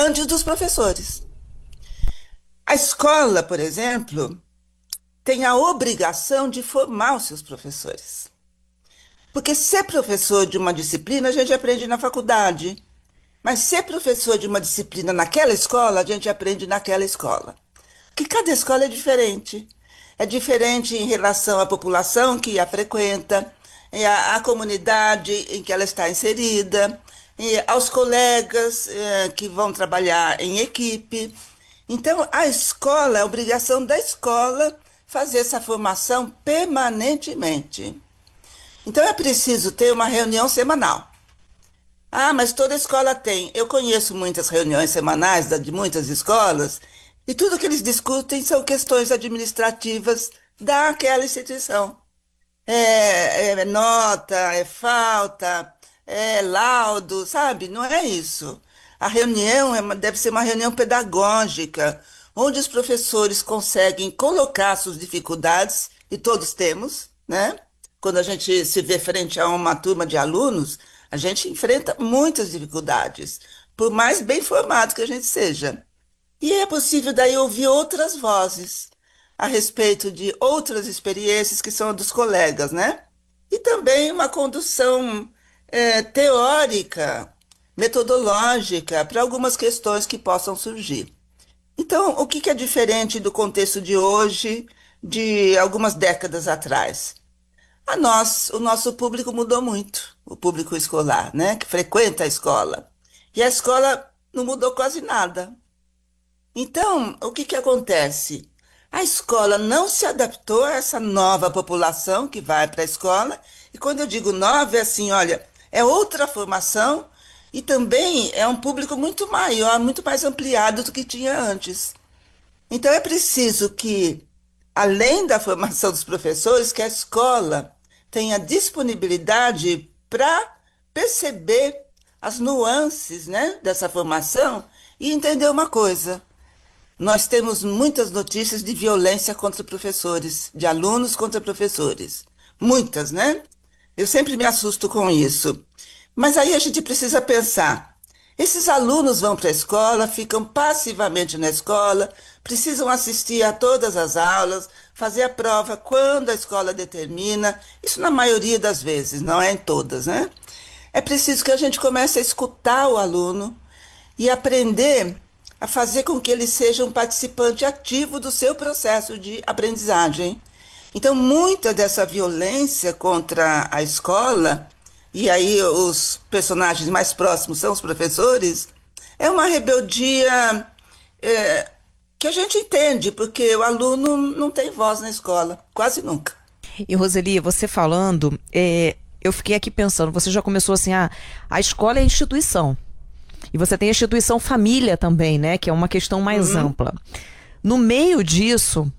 antes dos professores. A escola, por exemplo, tem a obrigação de formar os seus professores. Porque ser professor de uma disciplina a gente aprende na faculdade, mas ser professor de uma disciplina naquela escola a gente aprende naquela escola. Porque cada escola é diferente. É diferente em relação à população que a frequenta, à comunidade em que ela está inserida, e aos colegas que vão trabalhar em equipe. Então, a escola, é obrigação da escola fazer essa formação permanentemente. Então, é preciso ter uma reunião semanal. Ah, mas toda escola tem. Eu conheço muitas reuniões semanais de muitas escolas e tudo que eles discutem são questões administrativas daquela instituição. É nota, é falta, é laudo, sabe? Não é isso. A reunião deve ser uma reunião pedagógica, onde os professores conseguem colocar suas dificuldades, e todos temos, né? Quando a gente se vê frente a uma turma de alunos, a gente enfrenta muitas dificuldades, por mais bem formado que a gente seja. E é possível daí ouvir outras vozes a respeito de outras experiências que são dos colegas, né? E também uma condução teórica, metodológica para algumas questões que possam surgir. Então, o que é diferente do contexto de hoje, de algumas décadas atrás? O nosso público mudou muito, o público escolar, né? Que frequenta a escola. E a escola não mudou quase nada. Então, o que acontece? A escola não se adaptou a essa nova população que vai para a escola. E quando eu digo nova, é assim, olha, é outra formação e também é um público muito maior, muito mais ampliado do que tinha antes. Então, é preciso que, além da formação dos professores, que a escola tenha disponibilidade para perceber as nuances, né, dessa formação e entender uma coisa. Nós temos muitas notícias de violência contra professores, de alunos contra professores. Muitas, né? Eu sempre me assusto com isso. Mas aí a gente precisa pensar. Esses alunos vão para a escola, ficam passivamente na escola, precisam assistir a todas as aulas, fazer a prova quando a escola determina. Isso na maioria das vezes, não é em todas, né? É preciso que a gente comece a escutar o aluno e aprender a fazer com que ele seja um participante ativo do seu processo de aprendizagem. Então, muita dessa violência contra a escola, e aí os personagens mais próximos são os professores, é uma rebeldia é, que a gente entende, porque o aluno não tem voz na escola, quase nunca. E Roseli, você falando, eu fiquei aqui pensando, você já começou assim, a escola é instituição. E você tem a instituição família também, né? Que é uma questão mais ampla. No meio disso,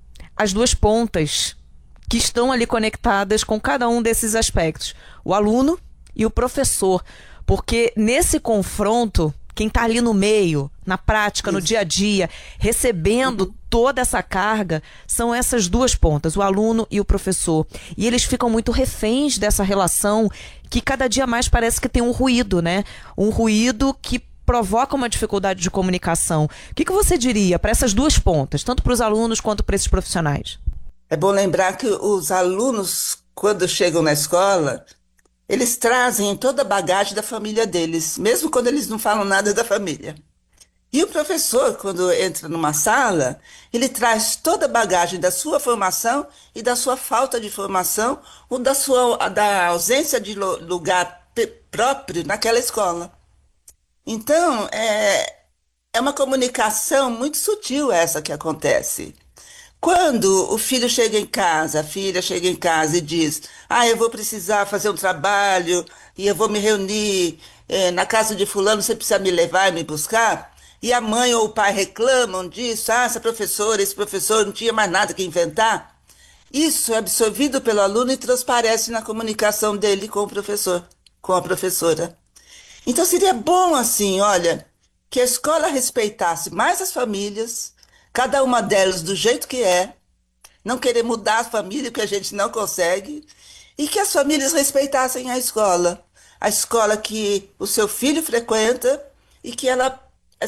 as duas pontas que estão ali conectadas com cada um desses aspectos. O aluno e o professor. Porque nesse confronto, quem está ali no meio, na prática, no Isso. dia a dia, recebendo toda essa carga, são essas duas pontas, o aluno e o professor. E eles ficam muito reféns dessa relação que cada dia mais parece que tem um ruído, né? Um ruído que provoca uma dificuldade de comunicação. O que você diria para essas duas pontas, tanto para os alunos quanto para esses profissionais? É bom lembrar que os alunos, quando chegam na escola, eles trazem toda a bagagem da família deles, mesmo quando eles não falam nada da família. E o professor, quando entra numa sala, ele traz toda a bagagem da sua formação e da sua falta de formação ou da ausência de lugar próprio naquela escola. Então, é uma comunicação muito sutil essa que acontece. Quando o filho chega em casa, a filha chega em casa e diz: Ah, eu vou precisar fazer um trabalho e eu vou me reunir na casa de fulano, você precisa me levar e me buscar. E a mãe ou o pai reclamam disso: Ah, essa professora, esse professor não tinha mais nada que inventar. Isso é absorvido pelo aluno e transparece na comunicação dele com o professor, com a professora. Então seria bom assim, olha, que a escola respeitasse mais as famílias, cada uma delas do jeito que é, não querer mudar a família, que a gente não consegue, e que as famílias respeitassem a escola que o seu filho frequenta e que ela